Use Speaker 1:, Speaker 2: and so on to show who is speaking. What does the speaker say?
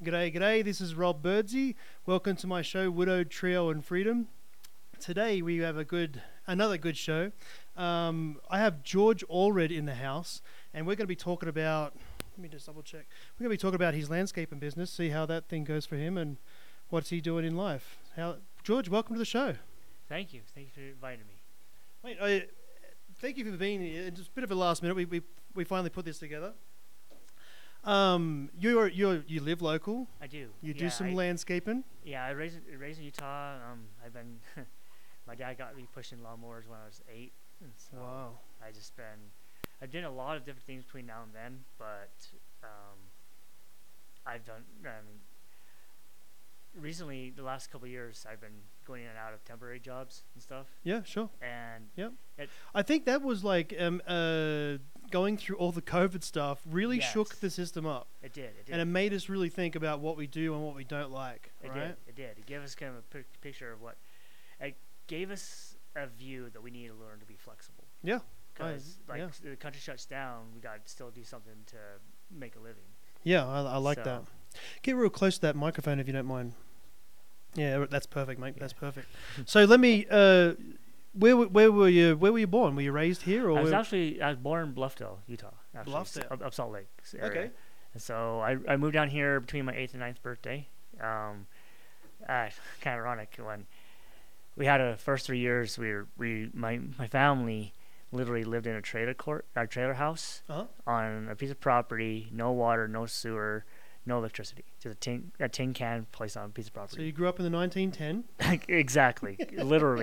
Speaker 1: G'day, g'day. This is Rob Birdsey. Welcome to my show, Widowed Trio and Freedom. Today we have another good show. I have George Allred in the house, and we're going to be talking about. Let me just double check. We're going to be talking about his landscaping business, see how that thing goes for him, and what's he doing in life. George, welcome to the show.
Speaker 2: Thank you. Thank you for inviting me.
Speaker 1: Mate, thank you for being here. It's a bit of a last minute. We finally put this together. You live local.
Speaker 2: I do.
Speaker 1: You do some landscaping.
Speaker 2: Yeah, I raised in Utah. I've been. My dad got me pushing lawnmowers when I was 8, and so
Speaker 1: Wow.
Speaker 2: I've done a lot of different things between now and then, but I've done. Recently, the last couple of years, I've been going in and out of temporary jobs and stuff.
Speaker 1: Yeah, sure.
Speaker 2: And
Speaker 1: yep. I think that was like going through all the COVID stuff really shook the system up.
Speaker 2: It did.
Speaker 1: And it made us really think about what we do and what we don't like.
Speaker 2: It did. It gave us kind of a picture of what. It gave us a view that we need to learn to be flexible.
Speaker 1: Yeah.
Speaker 2: Because the country shuts down, we got to still do something to make a living.
Speaker 1: Yeah, I like that. Get real close to that microphone if you don't mind. Yeah, that's perfect, mate. Yeah. That's perfect. So let me. Where were you? Where were you born? Were you raised here, or?
Speaker 2: I was born in Bluffdale, Utah. Actually,
Speaker 1: Bluffdale,
Speaker 2: up Salt Lake area.
Speaker 1: Okay.
Speaker 2: And so I moved down here between my 8th and 9th birthday. Kind of ironic when we had a first 3 years. My family literally lived in a trailer house on a piece of property, no water, no sewer, no electricity, just a tin can place on a piece of property.
Speaker 1: So you grew up in the 1910?
Speaker 2: Exactly, literally.